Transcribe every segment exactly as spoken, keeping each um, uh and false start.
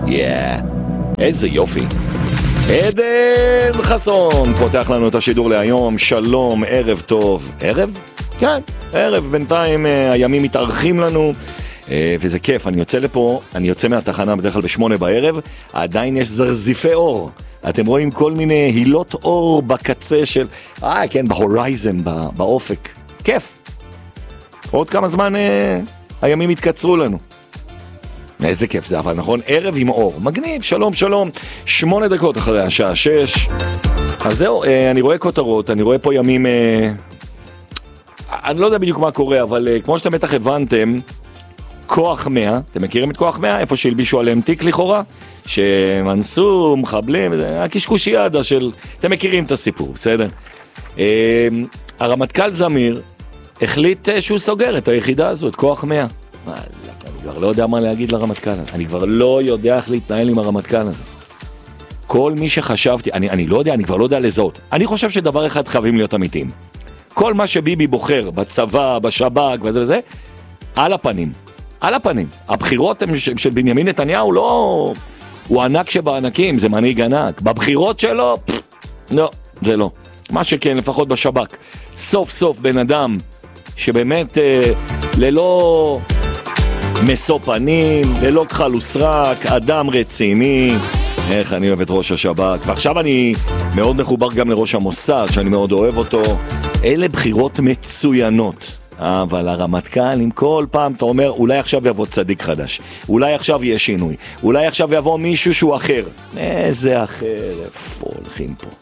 yeah. איזה יופי. עדן חסון פותח לנו את השידור להיום. שלום, ערב טוב. ערב? כן, ערב. בינתיים הימים מתארחים לנו וזה כיף. אני יוצא לפה, אני יוצא מהתחנה בדרך כלל בשמונה בערב, עדיין יש זרזיפי אור. אתם רואים כל מיני הילות אור בקצה של, אה כן, בהורייזן, באופק. כיף. עוד כמה זמן אה, הימים התקצרו לנו. איזה כיף זה, אבל נכון, ערב עם אור. מגניב, שלום, שלום. שמונה דקות אחרי השעה שש. אז זהו, אה, אני רואה כותרות, אני רואה פה ימים, אה, אני לא יודע בדיוק מה קורה, אבל אה, כמו שאתם בטח הבנתם, כוח מאה, אתם מכירים את כוח מאה? איפה שהלבישו עליהם תיק לכאורה? שמנסו, מחבלים, הקשקושיאדה של, אתם מכירים את הסיפור, בסדר? אה, הרמטכ"ל זמיר החליט שהוא סוגר את היחידה הזו, את כוח מאה. אני כבר לא יודע מה להגיד לרמטכ"ל, אני כבר לא יודע איך להתנהל עם הרמטכ"ל הזה. כל מי שחשבתי, אני, אני לא יודע, אני כבר לא יודע לזהות. אני חושב שדבר אחד חייבים להיות אמיתיים. כל מה שביבי בוחר בצבא, בשב"כ וזה וזה, על הפנים. על הפנים. הבחירות הם של בנימין נתניהו לא... הוא ענק שבענקים, זה מנהיג ענק. בבחירות שלו, פff, לא, זה לא. מה שכן, לפחות בשב"כ. סוף סוף בן אדם שבאמת אה, ללא מסו פנים, ללא כחל וסרק, אדם רציני. איך אני אוהב את ראש השב"כ. ועכשיו אני מאוד מחובר גם לראש המוסד, שאני מאוד אוהב אותו. אלה בחירות מצוינות. אבל הרמטכ"ל, עם כל פעם אתה אומר, אולי עכשיו יבוא צדיק חדש, אולי עכשיו יהיה שינוי, אולי עכשיו יבוא מישהו שהוא אחר. איזה אחר, איפה הולכים פה?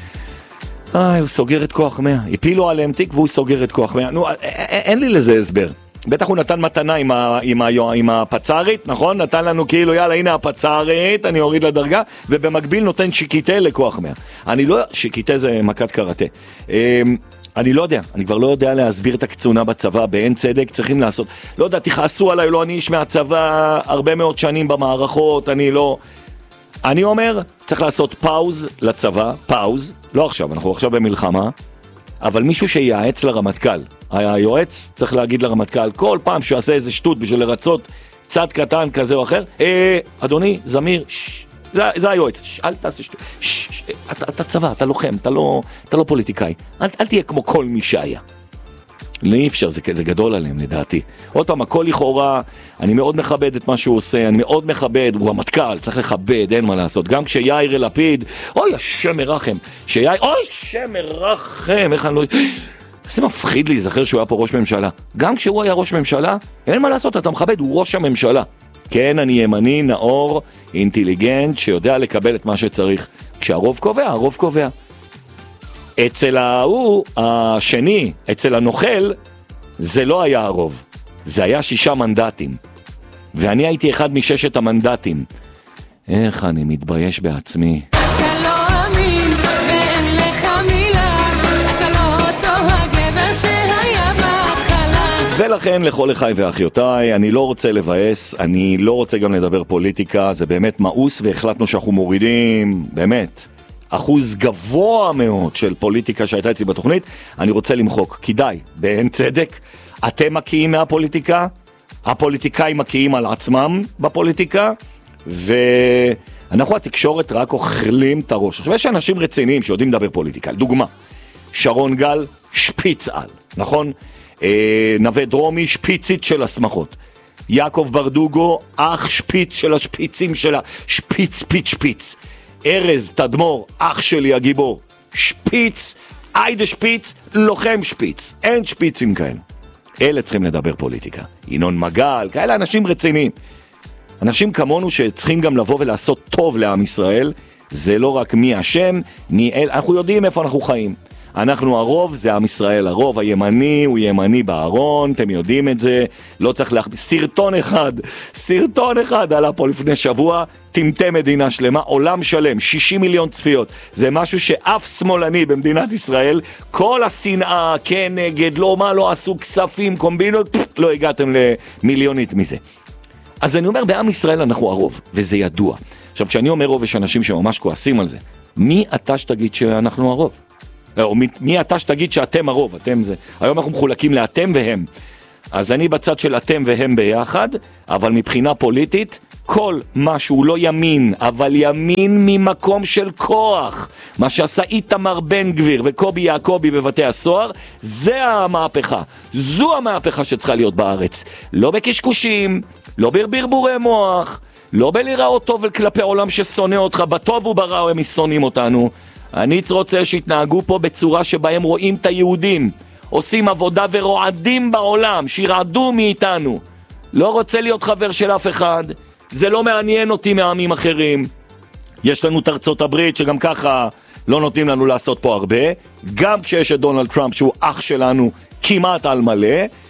איי, הוא סוגר את כוח מאה. הפילו עליהם תיק והוא סוגר את כוח מאה. נו, אין לי לזה הסבר. בטח הוא נתן מתנה עם, ה, עם, ה, עם הפצרית, נכון? נתן לנו כאילו, יאללה, הנה הפצרית, אני אוריד לדרגה, ובמקביל נותן שיקיטה לכוח מאה. אני לא, שיקיטה זה מכת קראטה. אני לא יודע, אני כבר לא יודע להסביר את הקצונה בצבא, באין צדק צריכים לעשות, לא יודע, תכעסו עליי, לא, אני איש מהצבא, הרבה מאוד שנים במערכות, אני לא, אני אומר, צריך לעשות פאוז לצבא, פאוז, לא עכשיו, אנחנו עכשיו במלחמה, אבל מישהו שיעץ לרמטכ"ל, היועץ צריך להגיד לרמטכ"ל, כל פעם שעשה איזה שטות בשביל לרצות צד קטן כזה או אחר, אה, אדוני, זמיר, שש, זה, זה היועץ, ש, אל תעשה שטות, ש, ש, אתה, אתה צבא, אתה לוחם, אתה לא, אתה לא פוליטיקאי, אל, אל תהיה כמו כל מי שהיה. לא אפשר, זה, זה גדול עליהם לדעתי. עוד פעם, הכל לכאורה, אני מאוד מכבד את מה שהוא עושה, אני מאוד מכבד, הוא המטכ"ל, צריך לכבד, אין מה לעשות. גם כשיאיר לפיד, אוי, השם מרחם, שיאיר, אוי, שם מרחם, איך אני לא... זה מפחיד לי, זכר שהוא היה פה ראש ממשלה. גם כשהוא היה ראש ממשלה, אין מה לעשות, אתה מכבד, הוא ראש הממשלה. כן, אני ימני, נאור, אינטליגנט, שיודע לקבל את מה שצריך. כשהרוב קובע, הרוב קובע. אצל ההוא, השני, אצל הנוכל, זה לא היה הרוב. זה היה שישה מנדטים. ואני הייתי אחד מששת המנדטים. איך אני מתבייש בעצמי. אתה לא אמין, ואין לך מילה. אתה לא אותו הגבר שהיה בהתחלה. ולכן לכל אחי ואחיותיי, אני לא רוצה לבאס, אני לא רוצה גם לדבר פוליטיקה, זה באמת מאוס, והחלטנו שאנחנו מורידים, באמת. אחוז גבוה מאוד של פוליטיקה שהייתה אצלי בתוכנית, אני רוצה למחוק, כי די, באין צדק, אתם מקיים מהפוליטיקה, הפוליטיקאים מקיים על עצמם בפוליטיקה, ואנחנו התקשורת רק אוכלים את הראש. עכשיו יש אנשים רציניים שיודעים לדבר פוליטיקה, דוגמה, שרון גל, שפיץ על, נכון? אה, נווה דרומי, שפיצית של הסמכות. יעקב ברדוגו, אח שפיץ של השפיצים שלה, שפיץ, פיץ, שפיץ. ארז תדמור, אח שלי הגיבור, שפיץ, איידה שפיץ, לוחם שפיץ, אין שפיצים כאלה. אלה צריכים לדבר פוליטיקה. ינון מגל, כאלה אנשים רציניים. אנשים כמונו שצריכים גם לבוא ולעשות טוב לעם ישראל, זה לא רק מי השם, מי אל, אנחנו יודעים איפה אנחנו חיים. אנחנו הרוב, זה עם ישראל, הרוב הימני הוא ימני בארון, אתם יודעים את זה, לא צריך להחביא, סרטון אחד, סרטון אחד עלה פה לפני שבוע, תמתה מדינה שלמה, עולם שלם, שישים מיליון צפיות, זה משהו שאף שמאלני במדינת ישראל, כל השנאה, כנגד, לא מה לא עשו כספים, קומבינות, פפ, לא הגעתם למיליונית מזה. אז אני אומר, בעם ישראל אנחנו הרוב, וזה ידוע. עכשיו, כשאני אומר רוב, יש אנשים שממש כועסים על זה, מי אתה שתגיד שאנחנו הרוב? או מי, מי אתה שתגיד שאתם הרוב, אתם זה. היום אנחנו מחולקים לאתם והם. אז אני בצד של אתם והם ביחד, אבל מבחינה פוליטית, כל מה שהוא לא ימין, אבל ימין ממקום של כוח, מה שעשה איתמר בן גביר וקובי יעקובי בבתי הסוהר, זה המהפכה. זו המהפכה שצריכה להיות בארץ. לא בקשקושים, לא ברברבורי מוח, לא בלראות טוב כלפי העולם ששונא אותך, בטוב וברע הם שונאים אותנו. אני רוצה שיתנהגו פה בצורה שבה הם רואים את היהודים, עושים עבודה ורועדים בעולם, שירעדו מאיתנו. לא רוצה להיות חבר של אף אחד, זה לא מעניין אותי מעמים אחרים. יש לנו את ארצות הברית שגם ככה לא נותנים לנו לעשות פה הרבה, גם כשיש את דונלד טראמפ שהוא אח שלנו כמעט על מלא,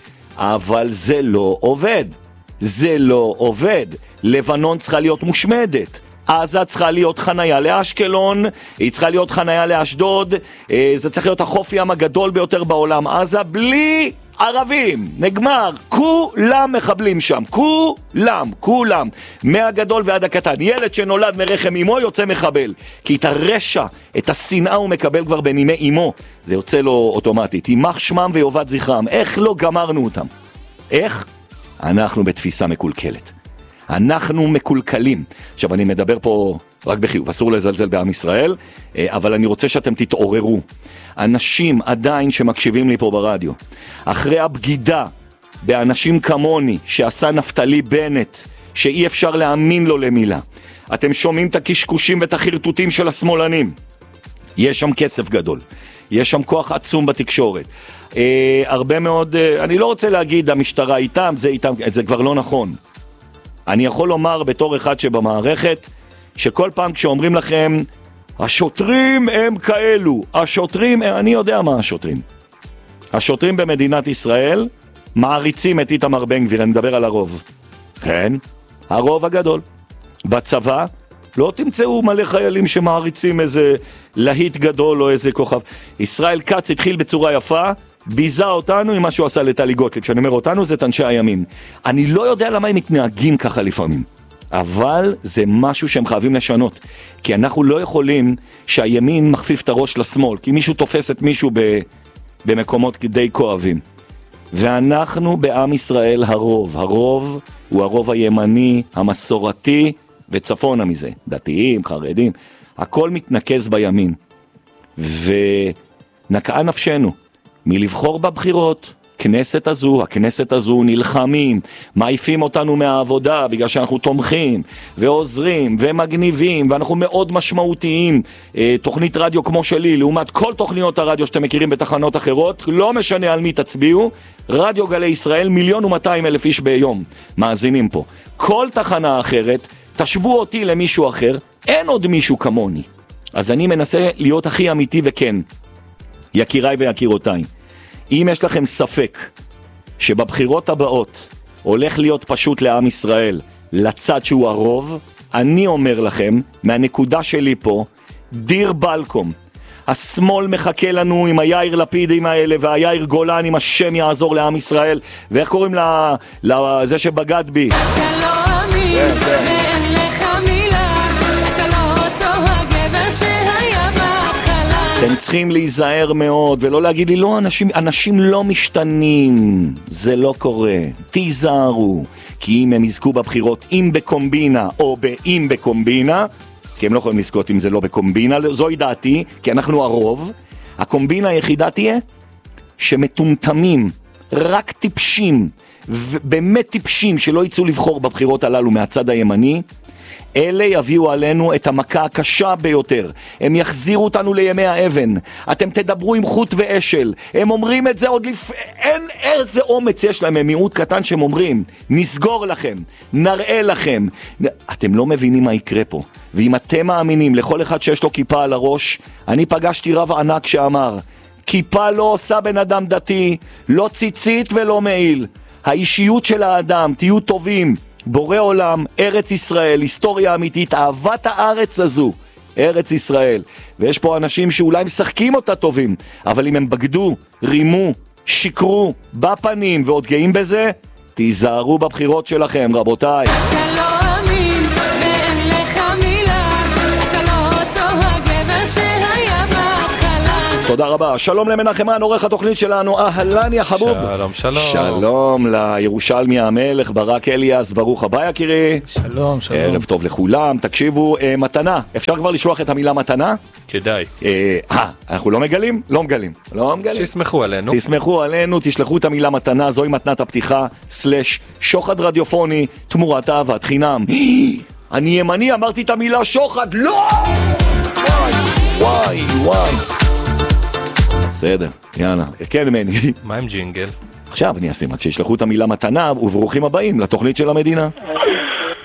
אבל זה לא עובד. זה לא עובד. לבנון צריכה להיות מושמדת. עזה צריכה להיות חנייה לאשקלון, היא צריכה להיות חנייה לאשדוד, זה צריך להיות החוף ים הגדול ביותר בעולם, עזה בלי ערבים, נגמר, כולם מחבלים שם, כולם, כולם, מהגדול ועד הקטן, ילד שנולד מרחם אמו יוצא מחבל, כי את הרשע, את השנאה הוא מקבל כבר בנימי אמו, זה יוצא לו אוטומטית, יימח שמם ויובד זכרם, איך לא גמרנו אותם? איך? אנחנו בתפיסה מקולקלת. אנחנו מקולקלים. עכשיו אני מדבר פה רק בחיוב, אסור לזלזל בעם ישראל, אבל אני רוצה שאתם תתעוררו. אנשים עדיין שמקשיבים לי פה ברדיו, אחרי הבגידה באנשים כמוני שעשה נפתלי בנט, שאי אפשר להאמין לו למילה, אתם שומעים את הקשקושים ואת החרטוטים של השמאלנים, יש שם כסף גדול, יש שם כוח עצום בתקשורת, אה, הרבה מאוד, אה, אני לא רוצה להגיד המשטרה איתם, זה איתם, זה כבר לא נכון. אני יכול לומר בתור אחד שבמערכת, שכל פעם כשאומרים לכם, השוטרים הם כאלו, השוטרים, אני יודע מה השוטרים. השוטרים במדינת ישראל מעריצים את איתמר בן גביר, אני מדבר על הרוב. כן, הרוב הגדול. בצבא לא תמצאו מלא חיילים שמעריצים איזה להיט גדול או איזה כוכב. ישראל כץ התחיל בצורה יפה, ביזה אותנו עם מה שהוא עשה לטלי גוטליב. כשאני אומר אותנו זה את אנשי הימין. אני לא יודע למה הם מתנהגים ככה לפעמים. אבל זה משהו שהם חייבים לשנות. כי אנחנו לא יכולים שהימין מחפיף את הראש לשמאל. כי מישהו תופס את מישהו ב, במקומות די כואבים. ואנחנו בעם ישראל הרוב. הרוב הוא הרוב הימני, המסורתי, וצפונה מזה. דתיים, חרדים. הכל מתנקז בימין. ונקעה נפשנו מלבחור בבחירות. כנסת הזו, הכנסת הזו נלחמים, מעיפים אותנו מהעבודה בגלל שאנחנו תומכים ועוזרים ומגניבים ואנחנו מאוד משמעותיים. תוכנית רדיו כמו שלי, לעומת כל תוכניות הרדיו שאתם מכירים בתחנות אחרות, לא משנה על מי תצביעו, רדיו גלי ישראל, מיליון ומאתיים אלף איש ביום מאזינים פה. כל תחנה אחרת, תשבו אותי למישהו אחר, אין עוד מישהו כמוני. אז אני מנסה להיות הכי אמיתי וכן, יקיריי ויקירותיי. אם יש לכם ספק שבבחירות הבאות הולך להיות פשוט לעם ישראל לצד שהוא הרוב, אני אומר לכם, מהנקודה שלי פה, דיר בלקום. השמאל מחכה לנו עם היאיר לפידים האלה והיאיר גולן עם השם יעזור לעם ישראל. ואיך קוראים לזה שבגד בי? אתה לא אמין ואין לך מילה, אתה לא אותו הגבר שהיה בהתחלה. אתם צריכים להיזהר מאוד ולא להגיד לי לא, אנשים, אנשים לא משתנים, זה לא קורה, תיזהרו, כי אם הם יזכו בבחירות אם בקומבינה או אם בקומבינה, כי הם לא יכולים לזכות אם זה לא בקומבינה, זוהי דעתי, כי אנחנו הרוב, הקומבינה היחידה תהיה שמטומטמים, רק טיפשים, באמת טיפשים שלא יצאו לבחור בבחירות הללו מהצד הימני, אלה יביאו עלינו את המכה הקשה ביותר. הם יחזירו אותנו לימי האבן. אתם תדברו עם חוט ואשל. הם אומרים את זה עוד לפ... אין איזה אומץ יש להם. הם מיעוט קטן שהם אומרים, נסגור לכם, נראה לכם. אתם לא מבינים מה יקרה פה. ואם אתם מאמינים לכל אחד שיש לו כיפה על הראש, אני פגשתי רב ענק שאמר, כיפה לא עושה בן אדם דתי, לא ציצית ולא מעיל. האישיות של האדם, תהיו טובים. בורא עולם, ארץ ישראל, היסטוריה אמיתית, אהבת הארץ הזו, ארץ ישראל. ויש פה אנשים שאולי משחקים אותה טובים, אבל אם הם בגדו, רימו, שיקרו, בפנים ועוד גאים בזה, תיזהרו בבחירות שלכם, רבותיי. אתה לא אמין, ואין לך מילה, אתה לא אותו הגבר שהיה בהתחלה. תודה רבה. שלום למנחמן, עורך התוכנית שלנו, אהלן יא חבוב. שלום, שלום. שלום לירושלמי המלך, ברק אליאס, ברוך הבא יקירי. שלום, שלום. ערב טוב לכולם. תקשיבו, אה, מתנה, אפשר כבר לשלוח את המילה מתנה? כדאי. אה, אנחנו לא מגלים? לא מגלים. לא מגלים. שיסמכו עלינו. תסמכו עלינו, תשלחו את המילה מתנה, זוהי מתנת הפתיחה, סלש, שוחד רדיופוני, תמורת אהבת חינם. אני ימני, אמרתי את המילה שוחד, לא! וואי, וואי, וואי. בסדר, יאללה, כן מני. מה עם ג'ינגל? עכשיו אני אשים, רק שישלחו את המילה מתנה, וברוכים הבאים לתוכנית של המדינה.